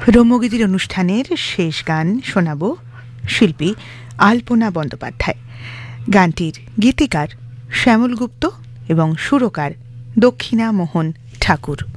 রম্যগীতির অনুষ্ঠানের শেষ গান শোনাব শিল্পী আলপনা বন্দ্যোপাধ্যায়। গানটির গীতিকার শ্যামল গুপ্ত এবং সুরকার দক্ষিণা মোহন ঠাকুর।